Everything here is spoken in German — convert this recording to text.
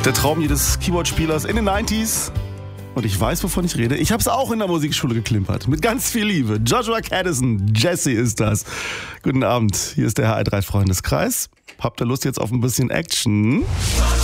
Der Traum jedes Keyboard-Spielers in den 90s. Und ich weiß, wovon ich rede. Ich habe es auch in der Musikschule geklimpert. Mit ganz viel Liebe. Joshua Caddison, Jesse ist das. Guten Abend, hier ist der HR3 Freundeskreis. Habt ihr Lust jetzt auf ein bisschen Action?